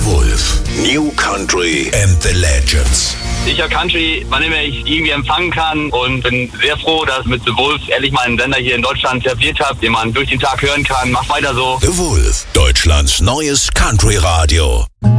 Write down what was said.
Wolf. New Country and the Legends. Ich höre Country, wann immer ich irgendwie empfangen kann und bin sehr froh, dass mit The Wolf ehrlich mal einen Sender hier in Deutschland etabliert habe, den man durch den Tag hören kann. Macht weiter so. The Wolf, Deutschlands neues Country-Radio.